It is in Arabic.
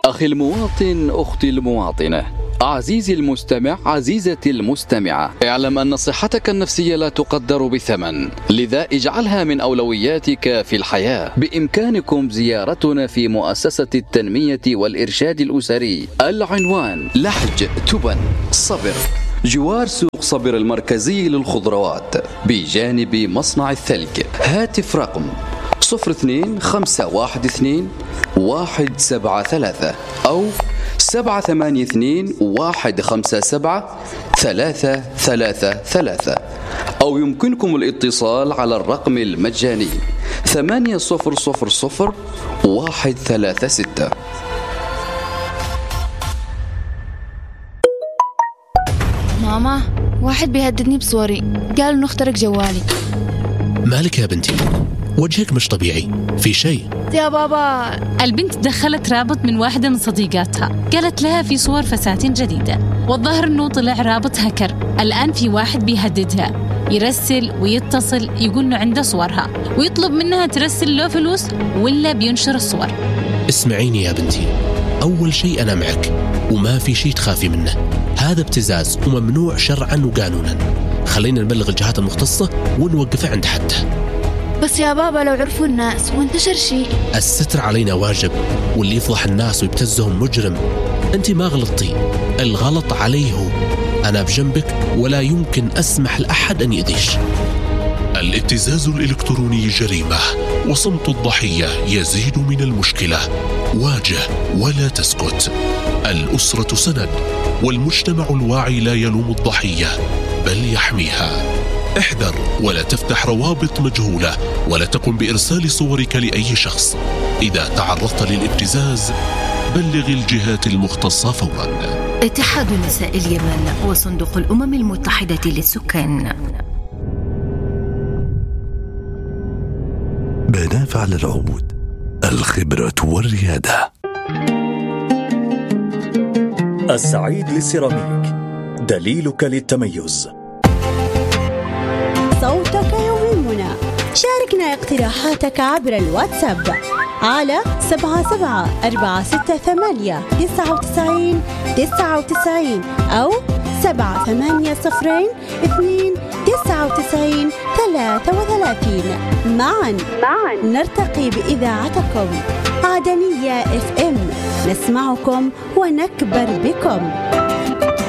أخي المواطن، أختي المواطنة، عزيزي المستمع، عزيزتي المستمعة، اعلم أن صحتك النفسية لا تقدر بثمن، لذا اجعلها من أولوياتك في الحياة. بإمكانكم زيارتنا في مؤسسة التنمية والإرشاد الأسري. العنوان: لحج تبن صبر، جوار سوق صبر المركزي للخضروات بجانب مصنع الثلج. هاتف رقم 02-512-173 أو 782-157-333 أو يمكنكم الاتصال على الرقم المجاني 8000136. ماما، واحد بيهددني بصوري، قال إنه اخترق جوالي. مالك يا بنتي؟ وجهك مش طبيعي، في شيء؟ يا بابا، البنت دخلت رابط من واحدة من صديقاتها، قالت لها في صور فساتين جديدة، والظاهر إنه طلع رابط هكر. الآن في واحد بيهددها، يرسل ويتصل يقول إنه عنده صورها ويطلب منها ترسل له فلوس ولا بينشر الصور. اسمعيني يا بنتي، أول شيء أنا معك وما في شيء تخافي منه، هذا ابتزاز وممنوع شرعا وقانونا. خلينا نبلغ الجهات المختصة ونوقفه عند حده. بس يا بابا لو عرفوا الناس وانتشر شيء. الستر علينا واجب، واللي يفضح الناس ويبتزهم مجرم. انت ما غلطتي، الغلط عليه هو. انا بجنبك ولا يمكن اسمح لأحد ان يأذيش. الابتزاز الإلكتروني جريمة، وصمت الضحية يزيد من المشكلة. واجه ولا تسكت. الأسرة سند، والمجتمع الواعي لا يلوم الضحية بل يحميها. احذر ولا تفتح روابط مجهولة، ولا تقم بإرسال صورك لأي شخص. إذا تعرضت للابتزاز بلغ الجهات المختصة فورا. اتحاد نساء اليمن وصندوق الأمم المتحدة للسكان. منافع للعود، الخبرة والريادة. السعيد للسيراميك، دليلك للتميز. صوتك يهمنا، شاركنا اقتراحاتك عبر الواتساب على 77-468-99-99 أو 780-299-33. معا نرتقي بإذاعتكم. عدنية FM، نسمعكم ونكبر بكم.